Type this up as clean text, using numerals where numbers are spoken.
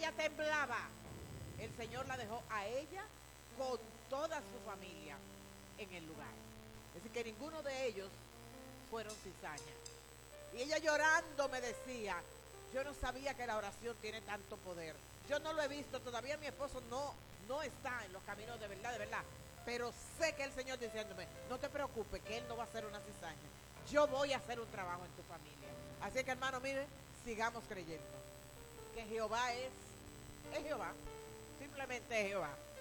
ella temblaba, el Señor la dejó a ella con toda su familia en el lugar. Es decir, que ninguno de ellos fueron cizaña. Y ella llorando me decía, yo no sabía que la oración tiene tanto poder. Yo no lo he visto, todavía mi esposo no está en los caminos de verdad. Pero sé que el Señor diciéndome, no te preocupes, que Él no va a hacer una cizaña. Yo voy a hacer un trabajo en tu familia. Así que hermano, miren, sigamos creyendo. Que Jehová es Jehová. Simplemente es Jehová.